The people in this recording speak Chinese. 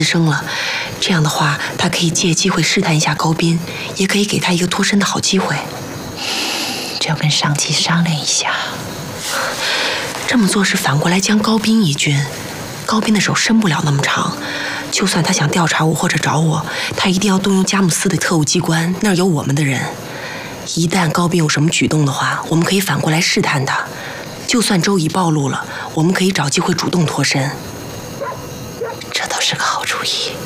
生了。这样的话，他可以借机会试探一下高斌，也可以给他一个脱身的好机会。 这要跟上级商量一下。 这么做是反过来将高斌一军。高斌的手伸不了那么长，就算他想调查我或者找我，他一定要动用佳木斯的特务机关，那儿有我们的人。一旦高斌有什么举动的话，我们可以反过来试探他。就算周乙暴露了，我们可以找机会主动脱身。 这倒是个好主意。